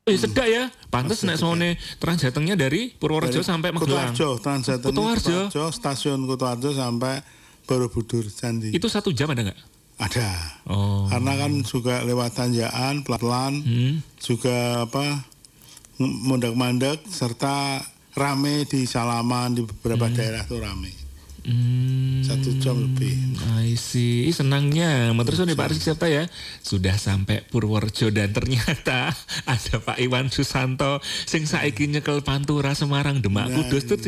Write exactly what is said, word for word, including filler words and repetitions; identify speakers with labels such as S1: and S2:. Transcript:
S1: Eh sedak ya, pantes nek sone Transjatengnya dari Purworejo dari sampai Magelang.
S2: Kutoarjo, Transjateng
S1: Kutoarjo.
S2: Kutoarjo, stasiun Kutoarjo sampai Borobudur Candi.
S1: Itu satu jam ada nggak?
S2: Ada.
S1: Oh.
S2: Karena kan juga lewat tanjakan, pelan-pelan, hmm. juga apa mundak-mandak serta rame di Salaman di beberapa hmm. daerah tuh rame.
S1: Hmm,
S2: Satu jam lebih.
S1: I see. Senangnya. Terus nih Pak Rizky Septa ya sudah sampai Purworejo dan ternyata ada Pak Iwan Susanto sing saiki nyekel Pantura Semarang Demak Kudus.